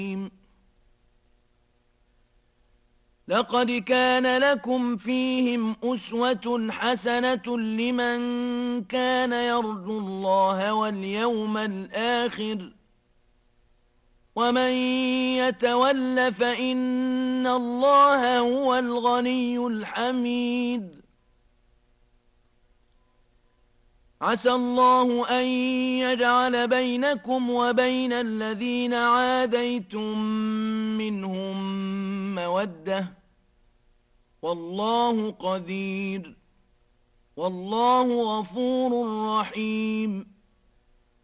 لقد كان لكم فيهم أسوة حسنة لمن كان يرجو الله واليوم الآخر ومن يتول فإن الله هو الغني الحميد عسى الله أن يجعل بينكم وبين الذين عاديتم منهم مودة والله قدير والله غفور رحيم